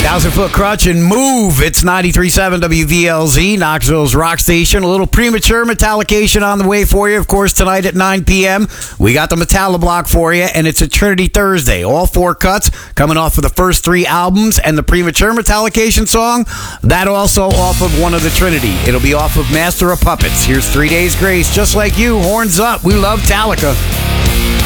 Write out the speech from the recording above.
Thousand Foot Crutch and Move. It's 93.7 WVLZ, Knoxville's rock station. A little premature Metallication on the way for you. Of course, tonight at 9 p.m., we got the Metalla block for you, and it's a Trinity Thursday. All four cuts coming off of the first three albums, and the premature Metallication song, that also off of one of the Trinity. It'll be off of Master of Puppets. Here's 3 Days Grace. Just like you, horns up. We love Metallica.